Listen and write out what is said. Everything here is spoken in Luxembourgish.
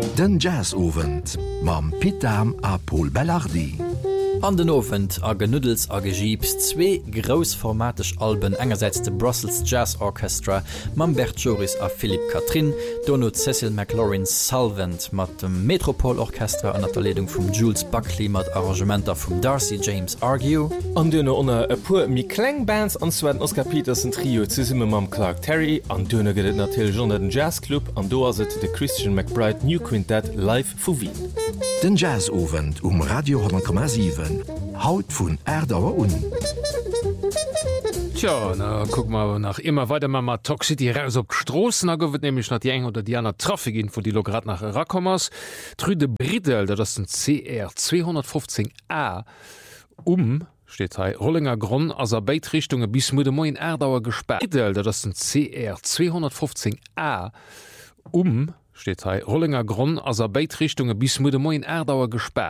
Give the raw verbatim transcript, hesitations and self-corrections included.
Den Jazzowend mam Pitam a Paul Bellardi. An den Ofent a Genüddels a Gegiebs zwee grousformatisch Alben engerseits de Brussels Jazz Orchestra, mam Bert Joris a Philipp Katrin, Donno Cecil McLaurin Salvant mat dem Metropolorchestra an der Leitung vum Jules Buckley mat Arrangementer vum Darcy James Argue. An Dënne onnner e puer mi Klangbands anzweden Oscar Petersen Trio zusimme mam Clark Terry, an Dënne gët natil Journal den Jazzclub an do aset de Christian McBride New Quintet live vu Wien. Den Jazzowend um Radio hundert Komma sieben. Haut vun Erdauer un. Tja, na guck mal nach immer weiter man mal Toxity raus op Strossen, na gowet nämlich nach die eng oder die aner Traffic gin, wo die Lograt nach Rakommers. Trüde Bridel, da das den C R zweihundertfünfzehn A um steht hei Rollinger Gronn as er Beitrichtunge bis mu de Moin Erdauer gesperrt. Bridel, da das den C R zweihundertfünfzehn A um steht hei Rollinger Gronn as er Beitrichtunge bis mu de Moin Erdauer gesperrt.